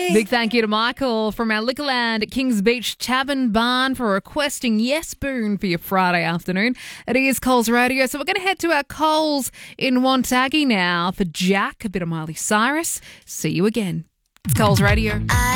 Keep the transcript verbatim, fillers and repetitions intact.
Big thank you to Michael from our Liquorland at Kings Beach Tavern Barn for requesting Yes Boon for your Friday afternoon. It is Coles Radio, so we're going to head to our Coles in Wonthaggi now for Jack, a bit of Miley Cyrus. See you again. It's Coles Radio. I